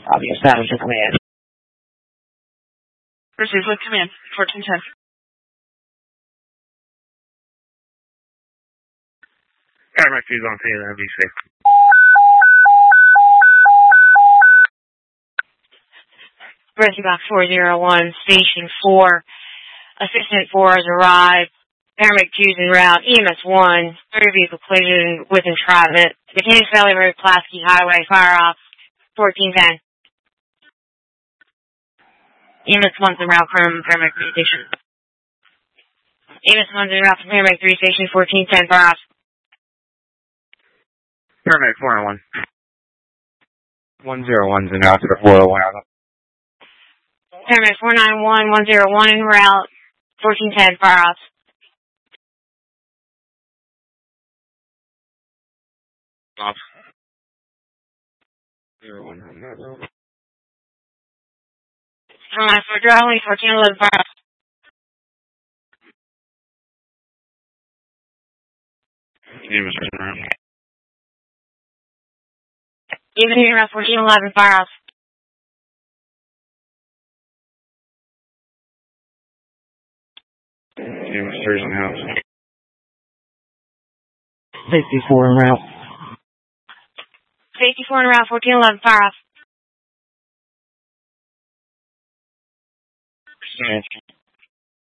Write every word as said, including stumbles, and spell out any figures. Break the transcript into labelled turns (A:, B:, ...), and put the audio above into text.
A: Copy, establish your command.
B: Proceed with command, fourteen ten.
C: Paramount two's on scene, that'd be safe.
D: Rescue Box four zero one, Station four. Assistant four has arrived. Paramedic two's en route. E M S one, third vehicle collision with entrapment. Mechanics Valley Road, Pulaski Highway, fire off, fourteen ten. E M S one's en route from Paramedic three Station. E M S one's en route from Paramedic three Station, fourteen ten, fire off.
C: Paramedic four oh one. one oh one's en route to the four oh one.
D: Paramedic four nine one, one oh one en route, fourteen ten, fire off.
C: Off. zero one.
D: Paramedic four Charlie, fourteen eleven, fire off.
C: E M S en route.
D: Even here around fourteen eleven, fire off.
C: E M S three's in house.
A: Safety four en route.
D: Safety four en route, fourteen eleven, fire off.
C: Percentage